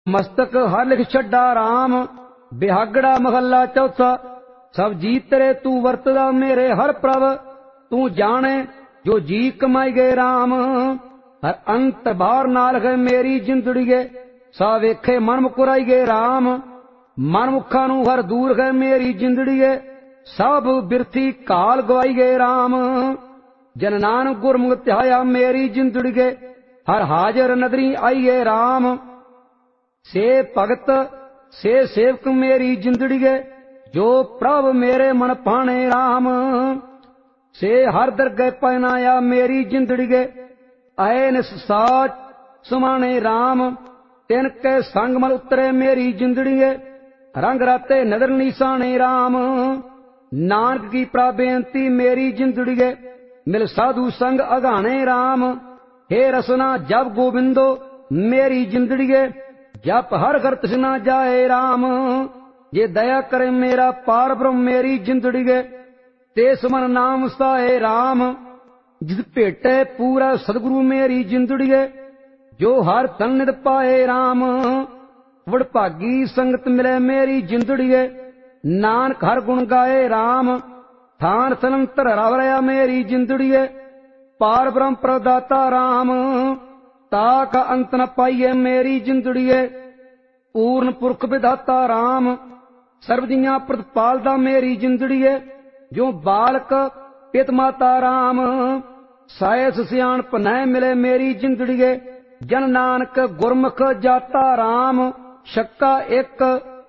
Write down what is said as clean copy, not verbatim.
मस्तक हर लिख छड्डा राम। बिहागड़ा महला चौथा। सब जी तेरे तू वरतदा मेरे हर प्रभ। तू जाने जो जी कमाई गए राम। हर अंत बार नाल गए मेरी जिंदड़ी गए। सा वेखे मन मुकुराई गए राम। मन मुखा नू हर दूर गए मेरी जिंदड़ी गए। सब बिरथी काल गवाई गए राम। जन नानक गुरमुख ध्याया मेरी जिंदड़ी गए। हर हाजर नदरी आइए राम। से भगत से सेवक मेरी जिंदड़ी गए। जो प्रभ मेरे मन पाने राम। से हर दरगह पहनाया मेरी जिंदड़ी गए। आए निसाच सुमाने राम। तिन के संग मल उतरे मेरी जिंदड़ी गए। रंग राते नदर निशाने राम। नानक की प्राबेंती मेरी जिंदड़ी गए। मिल साधु संग अगाने राम। हे रसना जब गोविंदो मेरी जिंदड़ी गए। जप हर घर तृष्णा जाए राम। जे दया करे मेरा पार ब्रह्म मेरी जिंदड़ी गए। तेस मन नाम साए राम। जिस भेटे पूरा सदगुरु मेरी जिंदड़ी गए। जो हर तन नित पाए राम। वडभागी संगत मिले मेरी जिंदड़ी गए। नानक हर गुण गाए राम। थान सनम धरा मेरी जिंदड़ी गए। पार ब्रह्म प्रदाता राम। ताक अंत न पाइए मेरी जिंदड़ी गए। पूर्ण पुरख विधाता राम। सर्व जिया प्रतिपालदा मेरी जिंदड़ी गए। जो बालक पित माता राम। सायस सियाणप नह मिले मेरी जिंदड़ी गए। जन नानक गुरमुख जाता राम। शक्का एक